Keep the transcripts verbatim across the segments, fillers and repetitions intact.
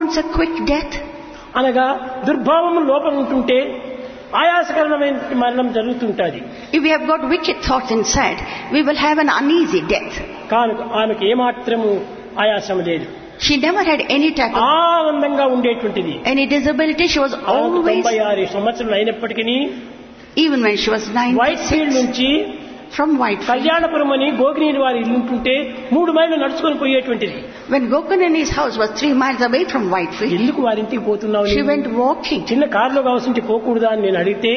wants a quick death? అనగా దుర్భావము లోపల ఉంటుంటే ఆయాసకరమైన మరణం జరుగుతుంటది. If we have got wicked thoughts inside, we will have an uneasy death. కానీ ఆమెకు ఏమాత్రము ఆయాసం లేదు. She never had any type of ఆనందంగా ఉండేటువంటిది. any disability. She was always, తొంభై ఆరు సంవత్సరాలు అయినప్పటికీ even when she was white field ninety-six, నుంచి from Whitefield, కళ్యాణపురం అని గోగినేని వారి ఇల్లు ఉంటుంటే మూడు మైళ్ళు నడుచుకొని పోయేటువంటిది. when Gokanani's house was three miles away from Whitefield, ఎందుకు వారింటికి పోతున్నావు? she went walking. చిన్న కారులో కావాల్సింటే పోకూడదా అని నేను అడిగితే,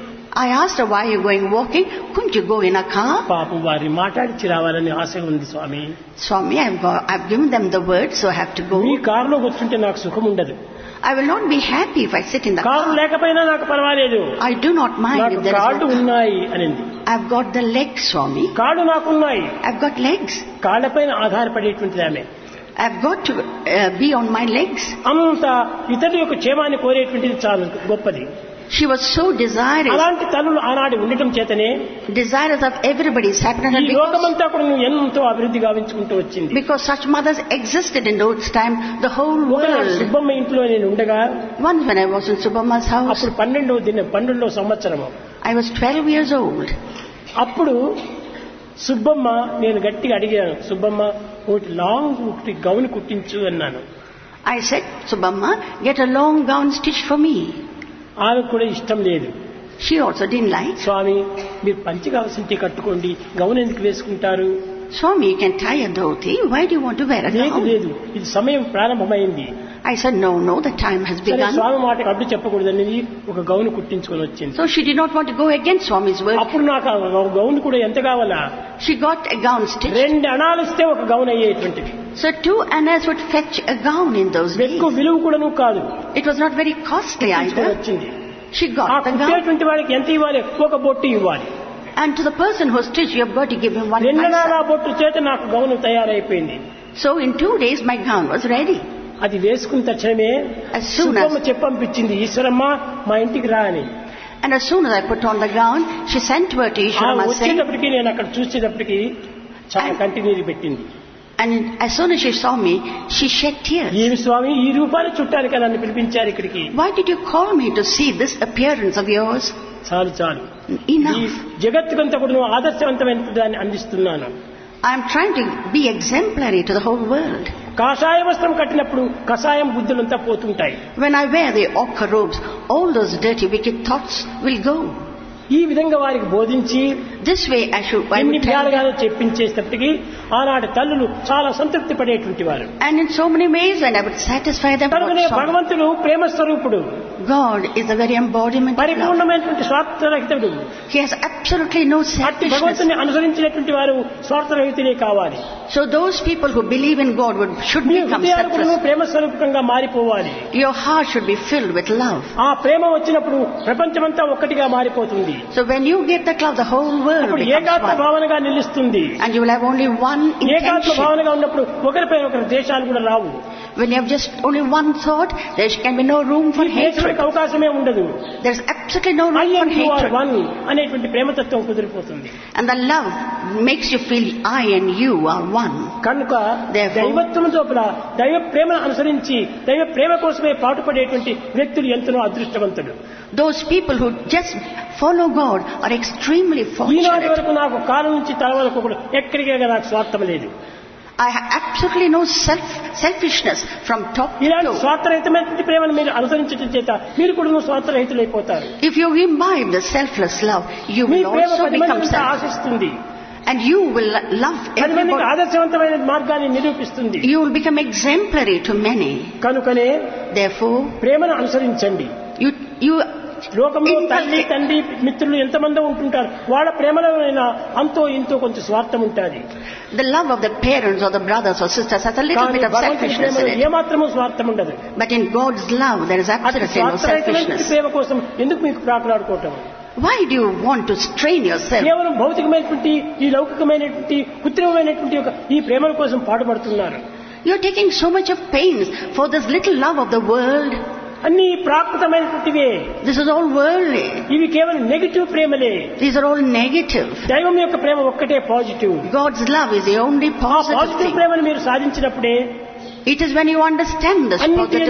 I asked her, why are you going walking? Couldn't you go in a car? పాపం వారిని మాట్లాడిచి రావాలని ఆశ ఉంది స్వామి. Swami, I've, got, I've given them the word, so I have to go. మీ కారులో కూర్చుంటే నాకు సుఖం ఉండదు. I will not be happy if I sit in the car car. లేకపోయినా నాకు పర్వాలేదు, I do not mind నాకు if there is కాళ్ళు no car. ఉన్నాయి అనింది. I've got the legs, Swami. కాళ్ళు నాకున్నాయి. I've got legs. కాళ్ళపైన ఆధారపడేటువంటిది ఆమె. I've got to uh, be on my legs. అంత ఇతరుల యొక్క క్షేమాన్ని కోరేటువంటిది చాలా గొప్పది. She was so desirous, అలాంటి తల్లులు ఆనాడు ఉండటం చేతనే desirous of everybody's happiness, ఈ and because, లోకమంతా కూడా నువ్వు ఎంతో అభివృద్ధి గావించుకుంటూ వచ్చింది. because such mothers existed in those time, the whole ఒకనాడు world. సుబ్బమ్మ ఇంట్లో నేను ఉండగా, Once when I was in Subhamma's house, అప్పుడు పన్నెండవ దిన పన్నెండవ సంవత్సరము, I was twelve years old. అప్పుడు సుబ్బమ్మ నేను గట్టిగా అడిగాను, సుబ్బమ్మ ఒకటి లాంగ్ ఒకటి గౌన్ కుట్టించు అన్నాను. I said, Subhamma, get a long gown stitched for me. ఆమెకు కూడా ఇష్టం లేదు. She also didn't like. స్వామి మీరు పంచి కావాల్సింటే కట్టుకోండి, గౌన్ ఎందుకు వేసుకుంటారు? Swami, you can tie a dhoti. Why do you want to wear a లేదు gown? లేదు, ఇది సమయం ప్రారంభమైంది. I said, no, no, the time has సరే begun. స్వామి మాటకు అడ్డు చెప్పకూడదని ఒక గౌన్ కుట్టించుకొని వచ్చింది. So she did not want to go against Swami's word. అప్పుడు నాకు ఆ గౌన్ కూడా ఎంత కావాలా? She got a gown stitched. రెండు అణాలు ఇస్తే ఒక gown అయ్యేటువంటిది. So two annas would fetch a gown in those days. ఎక్కువ విలువ కూడాను కాదు. It was not very costly either. వచ్చింది. She ఆ got the gown. కుట్టేటువంటి వాడికి ఎంత ఇవ్వాలి? ఒక బొట్టు ఇవ్వాలి. And to the person who stitched, you have got to give him one రెండు అణాల paisa. బొట్టు చేత నాకు గౌన్ తయారైపోయింది. So in two days my gown was ready. అది వేసుకున్న తక్షణమే As soon as- Subbamma చెప్పంపించింది, Eshwaramma మా ఇంటికి రా అని. And as soon as I put on the gown, she sent word to ఆ Ishwarama saying, వచ్చేటప్పటికి నేను అక్కడ చూసేటప్పటికి చాలా కంటి నీరు పెట్టింది. and as soon as she saw me, she shed tears. ఏమి స్వామి ఈ రూపాన్ని చుట్టానికి నన్ను పిలిపించారు ఇక్కడికి? Why did you call me to see this appearance of yours? చాలు చాలు, ఈ Enough. జగత్తుకంతా కూడా నువ్వు ఆదర్శవంతమైన దాన్ని అందిస్తున్నాను. I am trying to be exemplary to the whole world. కాషాయ వస్త్రం కట్టినప్పుడు కషాయం బుద్ధులంతా పోతుంటాయి. When I wear the ochre robes, all those dirty, wicked thoughts will go. ఈ విధంగా వారికి బోధించి This way I should, I ఎన్ని would tell them. ప్యాలుగానో చెప్పించేటప్పటికి ఆనాటి తల్లులు చాలా సంతృప్తి పడేటువంటి వారు. And in so many ways, when I would satisfy them, కనుకనే what sort- భగవంతుడు ప్రేమ స్వరూపుడు, God is the very embodiment of love. పరిపూర్ణమైనటువంటి స్వార్థరహితుడు. He has absolutely no అట్టి selfishness. భగవంతుని అనుసరించినటువంటి వారు స్వార్థరహితులే కావాలి. So those people who believe in God would, should me become హృదయాలు కూడా selfless. ప్రేమ స్వరూపంగా మారిపోవాలి. Your heart should be filled with love. ఆ ప్రేమ వచ్చినప్పుడు ప్రపంచమంతా ఒక్కటిగా మారిపోతుంది. So when you get that love, the whole world అప్పుడు becomes ఏకాత్మ one. భావనగా నిలుస్తుంది. And you will have only one ఏకాత్మ intention. భావనగా ఉన్నప్పుడు ఒకరిపై ఒకరి దేశాలు కూడా రావు. When you have just only one thought, there can be no room for hatred. దేశానికి అవకాశమే ఉండదు. There is absolutely no I room for and you are hatred. one అనేటువంటి ప్రేమతత్వం కుదిరిపోతుంది. And the love makes you feel I and you are one. కనుక Therefore- దైవత్వం లోపల దైవ ప్రేమను అనుసరించి దైవ ప్రేమ కోసమే పాటుపడేటువంటి వ్యక్తులు ఎంతనో అదృష్టవంతుడు. Those people who just follow God are extremely ఈనాటి fortunate. వరకు నాకు కాలం నుంచి తల వరకు కూడా ఎక్కడికే నాకు స్వార్థం లేదు. I have absolutely no self selfishness from top to ఇలాంటి toe. స్వార్థరహితమైనటువంటి ప్రేమను మీరు అనుసరించడం చేత మీరు కూడా స్వార్థరహితులైపోతారు. If you imbibe the selfless love, you me will Prema also పది become మందిని selfless. ఆశిస్తుంది. And you will love పది మందికి everybody. ఆదర్శవంతమైన మార్గాన్ని నిరూపిస్తుంది. You will become exemplary to many. కనుకనే Therefore, ప్రేమను అనుసరించండి. you you లోకంలో తల్లి తండ్రి మిత్రులు ఎంతమంది ఉంటుంటారు, వాళ్ళ ప్రేమలో అంతో ఇంతో కొంచెం స్వార్థం ఉంటుంది. the love of the parents or the brothers or sisters has a little కానీ bit of భగవంతుని selfishness ప్రేమలో in it. ఏమాత్రము స్వార్థం ఉండదు. But in God's love, there is అతి absolutely no స్వార్థరహితమైన selfishness. ప్రేమ కోసం ఎందుకు మీకు ప్రాకులాడుకోవటం? Why do you want to strain yourself? కేవలం భౌతికమైనటువంటి ఈ లౌకికమైనటువంటి కృత్రిమమైనటువంటి ఒక ఈ ప్రేమల కోసం పాటుపడుతున్నారు. You're taking so much of pains for this little love of the world. అన్ని ప్రాకృతమైనటువంటివే. This is all worldly. ఇవి కేవలం negative ప్రేమలే. These are all negative. దైవం యొక్క ప్రేమ ఒక్కటే positive. God's love is the only ఆ positive పాజిటివ్ thing. ప్రేమను మీరు సాధించినప్పుడే It is when you understand this అన్నింటి positive